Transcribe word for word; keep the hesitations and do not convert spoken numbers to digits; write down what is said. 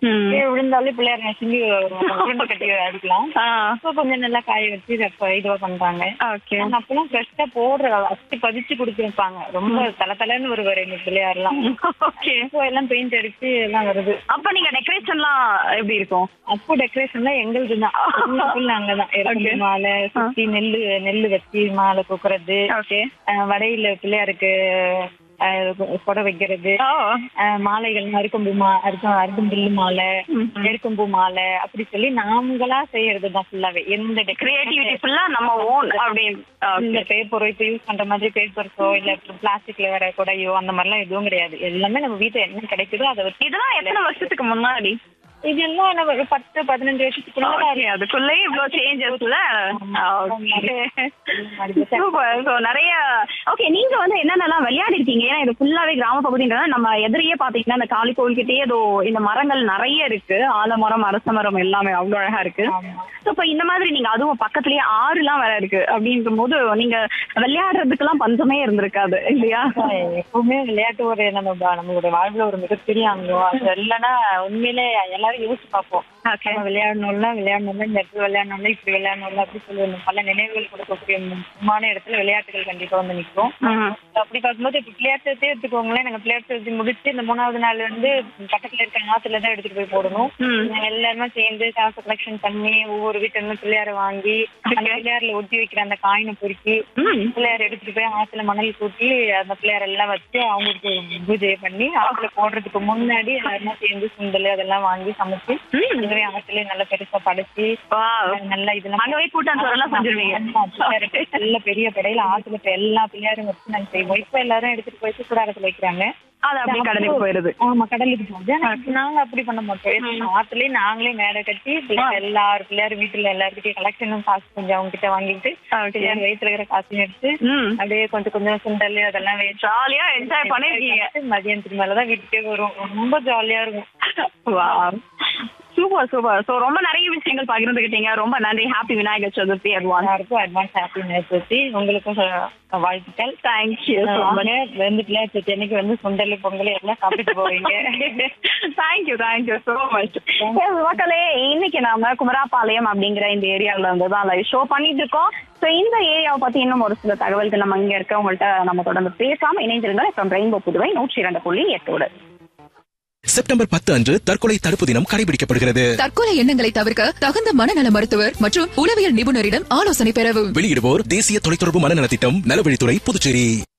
கீழே விழுந்தாலே பிள்ளையார் நசுங்கி உருண்டை கட்டி அடிக்கலாம். இப்போ கொஞ்சம் நல்லா காய வச்சு இதுவா பண்றாங்க. அப்பெல்லாம் ஃப்ரெஷ்ஷா போடுற அச்சு பதிச்சு கொடுத்துருப்பாங்க. ரொம்ப தலை தலைன்னு வருவாரு எங்க பிள்ளையாரெல்லாம். எல்லாம் பெயிண்ட் அடிச்சு எல்லாம் வருது. அப்ப நீங்க டெக்கரேஷன்லாம் எப்படி இருக்கும்? அப்போ டெக்கரேஷன்லாம் எங்களுதுதான். அங்கதான் மாலை சுத்தி நெல்லு நெல்லு வச்சு மாலை குக்குறது, வடையில பிள்ளையாருக்கு கொடை வைக்கிறது, மாலைகள் அருக்கம்பூ மா அருக்கம் அருக்கம்பில்லு மாலை, எருக்கம்பூ மாலை அப்படி சொல்லி நாமங்களா செய்யறதுதான் ஃபுல்லாவே. எந்த கிரியேட்டிவிட்டி ஃபுல்லா நம்ம ஓன் அப்படின்னு. இந்த பேப்பரோ இப்ப யூஸ் பண்ற மாதிரி பேப்பர்ஸோ இல்ல பிளாஸ்டிக்ல வர கொடையோ அந்த மாதிரிலாம் எதுவும் கிடையாது. எல்லாமே நம்ம வீட்டுல என்ன கிடைக்குதோ அதை வச்சு. இதெல்லாம் எத்தனை வருஷத்துக்கு முன்னாடி? இதெல்லாம் நம்ம ஒரு பத்து பதினஞ்சு வருஷத்துக்குள்ள அதுக்குள்ளே இவ்வளவு சேஞ்சஸ்ல நிறைய. ஓகே, நீங்க வந்து என்னென்னலாம் விளையாடி இருக்கீங்க? ஏன்னா இது ஃபுல்லாவே கிராம பகுதின்றத நம்ம எதிரியே பாத்தீங்கன்னா இந்த காளி கோவில்கிட்டயே ஏதோ இந்த மரங்கள் நிறைய இருக்கு. ஆலமரம், அரச மரம் எல்லாமே அவ்வளவு அழகா இருக்கு. இப்ப இந்த மாதிரி நீங்க அதுவும் பக்கத்துலயே ஆறு எல்லாம் வேற இருக்கு அப்படின்ற போது நீங்க விளையாடுறதுக்கு எல்லாம் பஞ்சமே இருந்திருக்காது இல்லையா? எப்பவுமே விளையாட்டு ஒரு நம்ம நம்மளோட வாழ்வுல ஒரு மிகப்பெரிய அங்கம். அது இல்லைன்னா உண்மையிலே எல்லாரும் யோசிச்சு பார்ப்போம். விளையாடணும்ல விளையாடணும்ல இந்த இடத்துல விளையாடணும்ல இப்படி விளையாடணும்ல அப்படி சொல்லுவோம். பல நினைவுகள் கொடுக்கக்கூடிய முக்கியமான இடத்துல விளையாட்டுகள் கண்டிப்பா வந்து நிற்கும். அப்படி பார்க்கும்போது இப்ப பிள்ளையார் சதுர்த்தி எடுத்துக்கோங்களேன். நாங்க பிள்ளையார் சதுர்த்தி முடிச்சு இந்த மூணாவது நாள் வந்து பக்கத்துல இருக்க ஆத்துல தான் எடுத்துட்டு போய் போடணும். எல்லாருமே சேர்ந்து காசு கலெக்ஷன் பண்ணி ஒவ்வொரு வீட்டுல இருந்து பிள்ளையார வாங்கி அந்த பிள்ளையார்ல ஒட்டி வைக்கிற அந்த காயினை பொறுக்கி பிள்ளையார் எடுத்துட்டு போய் ஆத்துல மணல் கூட்டி அந்த பிள்ளையார் எல்லாம் வச்சு அவங்களுக்கு பூஜை பண்ணி ஆத்துல போடுறதுக்கு முன்னாடி எல்லாருமே சேர்ந்து சுண்டல் அதெல்லாம் வாங்கி சமைச்சு இதுவே ஆத்துல நல்லா பெருசா படைச்சு நல்லா இதெல்லாம் நல்ல பெரிய படையில ஆத்துல எல்லா பிள்ளையாரும் வச்சு நாங்க செய்வோம். இப்ப எல்லாரும் எடுத்துட்டு போயிட்டு கூடாரத்துல வைக்கிறாங்க. கடலுக்கு போயிருது. ஆமா, கடலுக்கு போகுது. நாங்க அப்படி பண்ண மாட்டோம். ஆத்துலயே நாங்களே மேடை கட்டி எல்லாரும் பிள்ளையாரும் வீட்டுல எல்லாருக்கிட்டையும் கலெக்ஷனும் காசு கொஞ்சம் அவங்க கிட்ட வாங்கிட்டு பிள்ளையார் வயிற்றுல இருக்கிற காசையும் எடுத்து அப்படியே கொஞ்சம் கொஞ்சம் சுண்டல் அதெல்லாம் ஜாலியா என்ஜாய் பண்ணிருக்கீங்க. மதியானத்துக்கு மேலதான் வீட்டுக்கே வரும். ரொம்ப ஜாலியா இருக்கும். Super super. சோ ரொம்ப நிறைய விஷயங்கள் பகிர்ந்துக்கிட்டீங்க. ரொம்ப நன்றி. Happy Vinayagar Chaturthi advance. Advance happy Vinayagar Chaturthi. உங்களுக்கும் வாழ்த்துக்கள். தேங்க்யூ. வந்து பிள்ளையார் சதுர்த்தி அன்னைக்கு வந்து சுண்டல் பொங்கல் எல்லாம் சாப்பிட்டு போவீங்க. Thank you thank you so much. மக்களே, இன்னைக்கு நாம குமராபாளையம் அப்படிங்கிற இந்த ஏரியால இருந்து தான் லைவ் ஷோ பண்ணிட்டு இருக்கோம். ஸோ இந்த ஏரியாவை பத்தி இன்னும் ஒரு சில தகவல்கள் நம்ம இங்க இருக்கவங்கள்ட்ட நம்ம தொடர்ந்து பேசாம இணைஞ்சிருங்க. ஃப்ரம் ரெயின்போ புதுவை நூற்றி இரண்டு புள்ளி எட்டோடு. செப்டம்பர் பத்து அன்று தற்கொலை தடுப்பு தினம் கடைபிடிக்கப்படுகிறது. தற்கொலை எண்ணங்களை தவிர்க்க தகுந்த மனநல மருத்துவர் மற்றும் உளவியல் நிபுணரிடம் ஆலோசனை பெறவும். வெளியிடுவோர் தேசிய தொலைத்தொடர்பு மனநல திட்டம், நலவழித்துறை, புதுச்சேரி.